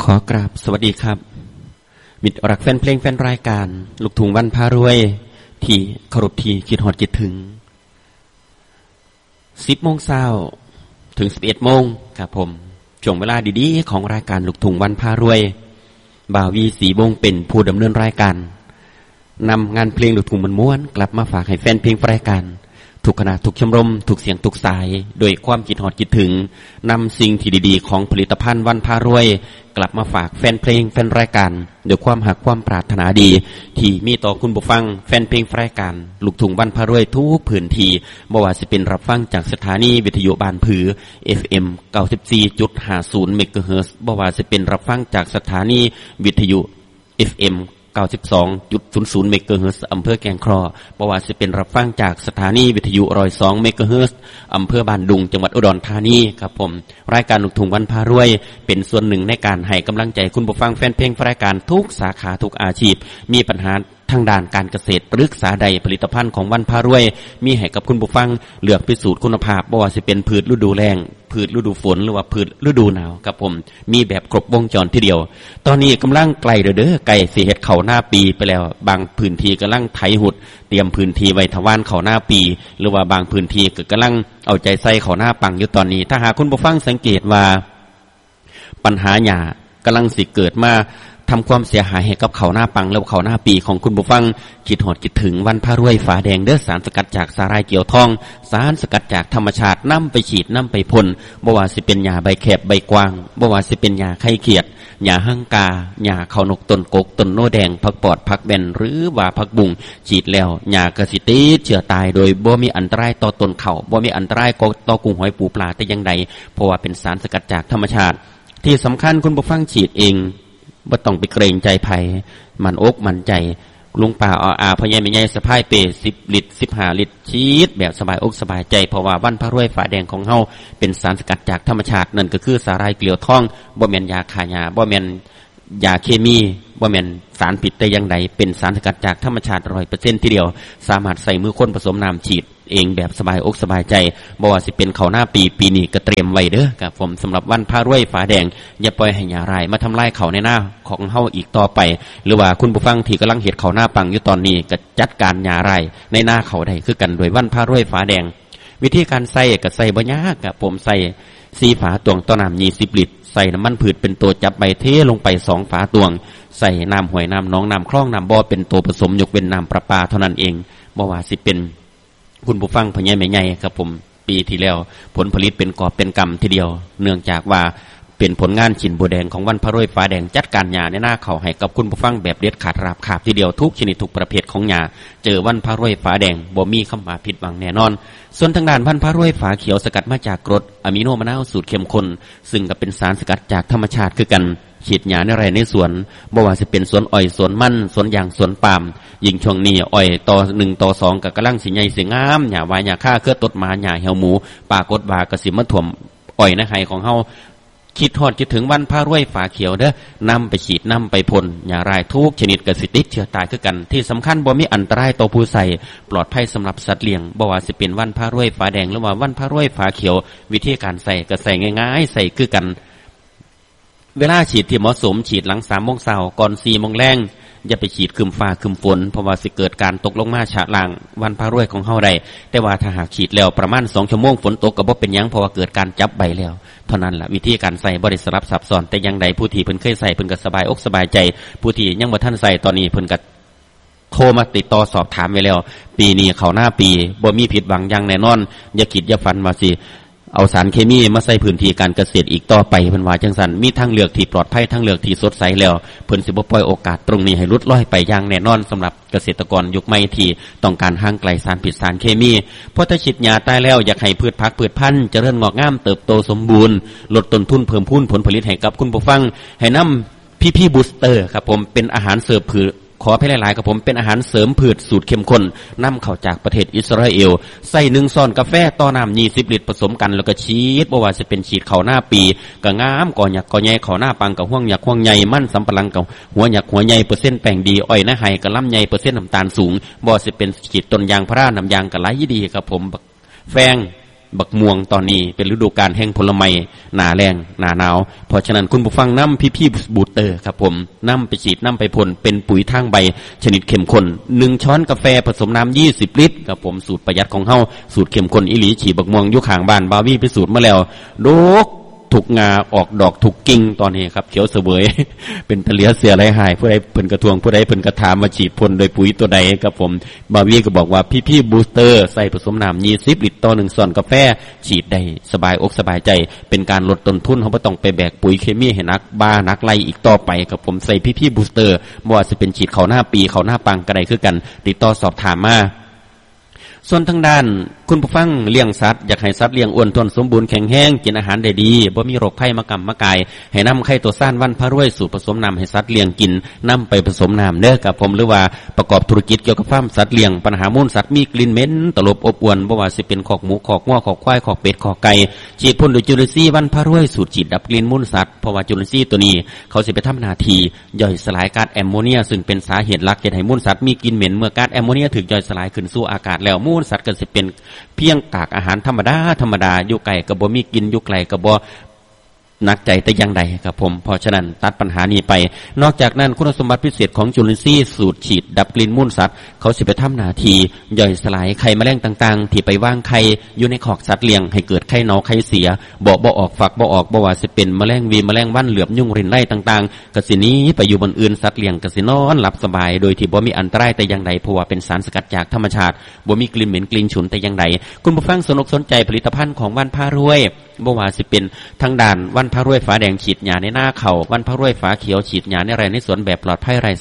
ขอกราบสวัสดีครับมิตรรักแฟนเพลงแฟนรายการลูกทุ่งวันพารวยที่เคารพที่คิดฮอดคิดถึง10 โมงเช้าถึง 11 โมงครับผมช่วงเวลาดีๆของรายการลูกทุ่งวันพารวยบ่าววีสีวงเป็นผู้ดำเนินรายการนำงานเพลงลูกทุ่งม้วนๆกลับมาฝากให้แฟนเพลงรายการทุกขณะทุกชมรมทุกเสียงทุกสายโดยความคิดฮอดคิดถึงนำสิ่งที่ดีๆของผลิตภัณฑ์วันพารวยกลับมาฝากแฟนเพลงแฟนรายการด้วยความหักความปรารถนาดีที่มีต่อคุณผู้ฟังแฟนเพลงรายการลูกทุ่งวันพารวยทุกพื้นที่บ่ว่าสิเป็นรับฟังจากสถานีวิทยุบ้านผือ FM 94.50 เมกะเฮิรตซ์บ่ว่าสิเป็นรับฟังจากสถานีวิทยุ FM92.00 เมกะเฮิรตซ์อำเภอแก่งครอบ่ว่าสิเป็นรับฟังจากสถานีวิทยุ102 เมกะเฮิรตซ์อำเภอบ้านดุงจังหวัดอุดรธานีครับผมรายการลูกทุ่งวันพารวยเป็นส่วนหนึ่งในการให้กำลังใจคุณผู้ฟังแฟนเพลงรายการทุกสาขาทุกอาชีพมีปัญหาทางด้านการเกษตรปรึกษาใดผลิตภัณฑ์ของวันพารวยมีให้กับคุณผู้ฟังเลือกพิสูจน์คุณภาพบ่ว่าสิเป็นพืชฤดูแล้งพืชฤดูฝนหรือว่าพืชฤดูหนาวครับผมมีแบบครบวงจรทีเดียวตอนนี้กำลังไกลเด้อไก่สิเฮ็ดเข้าหน้าปีไปแล้วบางพื้นที่กำลังไถหุดเตรียมพื้นที่ไว้ทวารเข้าหน้าปีหรือว่าบางพื้นที่ก็กำลังเอาใจใส่เข้าหน้าปังอยู่ตอนนี้ถ้าหากคุณผู้ฟังสังเกตว่าปัญหาหญ้ากำลังสิเกิดมาทำความเสียหายให้กับเขาหน้าปังและเขาหน้าปีของคุณผู้ฟังคิดหอดคิดถึงวันพารวยฝาแดงเด้อสารสกัดจากสาหร่ายเกี่ยวทองสารสกัดจากธรรมชาตินำไปฉีดนำไปพ่นบ่ว่าสิเป็นหญ้าใบแคบใบกวางบ่ว่าสิเป็นหญ้าไข่เขียดหญ้าหั่งกาหญ้าเขานกต้นกกต้นโนแดงผักปอดผักแบนหรือว่าผักบุ้งฉีดแล้วหญ้ากระสิติเชื้อตายโดยบ่มีอันตรายต่อต้นเขาบ่มีอันตรายต่อกุ้งหอยปูปลาแต่อย่างใดเพราะว่าเป็นสารสกัดจากธรรมชาติที่สำคัญคุณผู้ฟังฉีดเองบ่ต้องไปเกรงใจไผมันอกมันใจลุงป่าพ่อใหญ่แม่ใหญ่สะพายเป้10 ลิตร15 ลิตรฉีดแบบสบายอกสบายใจเพราะว่าวันพารวยฝาแดงของเฮาเป็นสารสกัดจากธรรมชาตินั่นก็คือสาหร่ายเกลียวทองบ่แม่นยาฆ่าหญ้าบ่แม่นยาเคมีบ่แม่นสารพิษแต่อย่างใดเป็นสารสกัดจากธรรมชาติ 100% ทีเดียวสามารถใส่มือคนผสมน้ำฉีดเองแบบสบายอกสบายใจบ่ว่าสิเป็นเข้าหน้าปีนี้ก็เตรียมไว้เด้อครับผมสำหรับวันพารวยฝาแดงอย่าปล่อยให้หญ้ารายมาทำลายเขาในหน้าของเฮาอีกต่อไปหรือว่าคุณผู้ฟังที่กำลังเฮ็ดเขาหน้าปังอยู่ตอนนี้ก็จัดการหญ้ารายในหน้าเขาได้คือกันโดยวันพารวยฝาแดงวิธีการใส่ก็ใส่บ่ยากครับผมใส่4 ฝาตวงต่อน้ำ20 ลิตรใส่น้ำมันพืชเป็นตัวจับใบเทลงไป2 ฝาตวงใส่น้ำห้วยน้ำหนองน้ำคลองน้ำบ่อเป็นตัวผสมยกเว้นน้ำประปาเท่านั้นเองบ่ว่าสิเป็นคุณผู้ฟังพ่อใหญ่แม่ใหญ่ครับผมปีที่แล้วผลผลิตเป็นกอบเป็นกำทีเดียวเนื่องจากว่าเป็นผลงานชิ้นบัวแดงของวันพารวยฟ้าแดงจัดการหญ้าในหน้าเขาให้กับคุณผู้ฟังแบบเด็ดขาดราบคาบทีเดียวทุกชนิดทุกประเภทของหญ้าเจอวันพารวยฟ้าแดงบ่มีคำว่าผิดหวังแน่นอนส่วนทางด้านวันพารวยฝาเขียวสกัดมาจากกรดอะมิโนมะนาวสูตรเข้มข้นซึ่งก็เป็นสารสกัดจากธรรมชาติคือกันฉีดหญ้าในไร่ในสวนบ่ว่าสิเป็นสวนอ้อยสวนมันสวนยางสวนปาล์มยิ่งช่วงนี้อ้อยต่อ1ต่อ2ก็กำลังสิใหญ่สิงามหญ้าวายหญ้าค่าเครือตดหมาหญ้าเหี่ยวหมูปรากฏว่าก็สิมาท่วมอ้อยในไร่ของเฮาคิดฮอดคิดถึงวันพารวยฝาเขียวเด้อนำไปฉีดนำไปพ่นหญ้ารายทุกชนิดก็สิติดเชื้อตายคือกันที่สำคัญบ่มีอันตรายต่อผู้ใส่ปลอดภัยสำหรับสัตว์เลี้ยงบ่ว่าสิเป็นวันพารวยฝาแดงหรือว่าวันพารวยฝาเขียววิธีการใส่ก็ใส่ง่ายๆใส่คือกันเวลาฉีดที่เหมาะสมฉีดหลัง 3 โมงเช้าก่อน 4 โมงแลงอย่าไปฉีดคืมฟ้าคืมฝนเพราะว่าสิเกิดการตกลงมาฉะล่างวันพารวยของเฮาได้แต่ว่าถ้าหากฉีดแล้วประมาณ2 ชั่วโมงฝนตกก็บ่เป็นหยังเพราะว่าเกิดการจับใบแล้วเท่านั้นล่ะวิธีการใส่บ่ได้สลับซับซ้อนแต่อย่างใดผู้ที่เพิ่นเคยใส่เพิ่นก็สบายอกสบายใจผู้ที่ยังบ่ทันใส่ตอนนี้เพิ่นก็โทรมาติดต่อสอบถามไว้แล้วปีนี้เข้าหน้าปีบ่มีผิดหวังอย่างแน่นอนอย่าคิดอย่าฝันว่าสิเอาสารเคมีมาใส่พื้นที่การเกษตรอีกต่อไปเพิ่นว่าจังซั่นมีทางเลือกที่ปลอดภัยทางเลือกที่สดใสแล้วเพิ่นสิบ่ปล่อยโอกาสตรงนี้ให้หลุดลอยไปอย่างแน่นอนสำหรับเกษตรกรยุคใหม่ที่ต้องการห่างไกลสารพิษสารเคมีเพราะถ้าฉีดยาตายแล้วอยากให้พืชผักพืชพันธุ์เจริญงอกงามเติบโตสมบูรณ์ลดต้นทุนเพิ่มพูนผลผลิตให้กับคุณผู้ฟังให้นำพี่บูสเตอร์ครับผมเป็นอาหารเสริมพืชขอให้หลายๆกับผมเป็นอาหารเสริมพืชสูตรเข้มข้นนำเข้าจากประเทศอิสราเอลใส่1 ช้อนกาแฟต่อน้ำ20 ลิตรผสมกันแล้วก็ฉีดบ่ว่าจะเป็นฉีดเข้าหน้าปีก็งามก่อหยักก่อใหญ่เข้าหน้าปังกับห่วงหยักห่วงใหญ่มันสำปะหลังกับหัวหยักหัวใหญ่เปอร์เซ็นต์แป้งดีอ้อยนะไห้กับลำใหญ่เปอร์เซ็นต์น้ำตาลสูงบ่ว่าจะเป็นฉีดต้นยางพาราน้ำยางก็ไหลดีครับผมแฟงบักม่วงตอนนี้เป็นฤดูกาลแห่งผลไม้หนาแรงหนาหนาวเพราะฉะนั้นคุณผู้ฟังนำพี่บูสเตอร์ครับผมนำไปฉีดนำไปพ่นเป็นปุ๋ยทางใบชนิดเข้มข้น1ช้อนกาแฟผสมน้ำ20ลิตรครับผมสูตรประหยัดของเฮาสูตรเข้มข้นอีหลีฉีดบักม่วงอยู่ข้างบ้านบาวี่พิสูจน์มาแล้วโดกถูกงาออกดอกถูกกิ่งตอนนี้ครับเขียวเสวย เป็นทะเลเสียไรหายผู้ใดเพิ่นกระทวงผู้ใดเพิ่นกระถามมาฉีดพ่นโดยปุ๋ยตัวใดครับผมบาวี่ก็บอกว่าพี่บูสเตอร์ใส่ผสมน้ำ20ลิตรต่อ1ช้อนกาแฟฉีดได้สบายอกสบายใจเป็นการลดต้นทุนเขาบ่ต้องไปแบกปุ๋ยเคมีให้นักบ้านักไล่อีกต่อไปครับผมใส่พี่บูสเตอร์บ่ว่าสิเป็นฉีดเข้าหน้าปีเข้าหน้าปังก็ได้คือกันติดต่อสอบถามมาส่วนทางด้านคุณผู้ฟังเลี้ยงสัตว์อยากให้สัตว์เลี้ยงอ้วนท้วนสมบูรณ์แข็งแรงกินอาหารได้ดีบ่มีโรคภัยมากำมากายให้นำไข่ตัวซ่านวันพระรวยสูตรผสมน้ำให้สัตว์เลี้ยงกินนำไปผสมน้ำเด้อครับผมหรือว่าประกอบธุรกิจเกี่ยวกับฟาร์มสัตว์เลี้ยงปัญหามูลสัตว์มีกลิ่นเหม็นตลบอบอวนบ่ว่าสิเป็นขอกหมูขอกงัวขอกควายขอกเป็ดขอกไก่ฉีดพ่นโดยจุลินทรีย์วันพระรวยสูตรฉีดดับกลิ่นมูลสัตว์เพราะว่าจุลินทรีย์ตัวนี้เขาสิไปทำหน้าที่ย่อยสลายก๊าซแอมโมเนียซึ่งเป็นสาเหตุหลักที่ให้มูลสัตว์มีกลิ่นเหม็นเมื่อก๊าซแอมโมเนียถูกย่อยสลายขึ้นสู่อากาศแล้วมูลสัตว์ก็สิเป็นเพียงกากอาหารธรรมดาอยู่ไก่กระบ่มีกินอยู่ไกลกระบ่นักใจแต่อย่างใดครับผมเพราะฉะนั้นตัดปัญหานี้ไปนอกจากนั้นคุณสมบัติพิเศษของจุลินทรีย์สูตรฉีดดับกลิ่นมูลสัตว์เขาสิไปทำหน้าที่ย่อยสลายไข่แมลงต่างๆที่ไปวางไข่อยู่ในขอกสัตว์เลี้ยงให้เกิดไข่เน่าไข่เสียบ่ออกฝักบ่ออกบ่ว่าสิเป็นแมลงวีแมลงวันเหลือบยุ่งรินไล่ต่างๆกสินี้ไปอยู่บนอื่นสัตว์เลี้ยงกสินอนหลับสบายโดยที่บ่มีอันตรายแต่อย่างใดเพราะว่าเป็นสารสกัดจากธรรมชาติบ่มีกลิ่นเหม็นกลิ่นฉุนแต่อย่างใดคุณผู้ฟังสนใจผลิตภัณฑ์ของวันพารวยบ่ว่าสิเป็นทางด้านวันพารวยฝาแดงฉีดหญ้าในหน้าเขาวันพารวยฝาเขียวฉีดหญ้าในไร่ในสวนแบบปลอดภัยไร้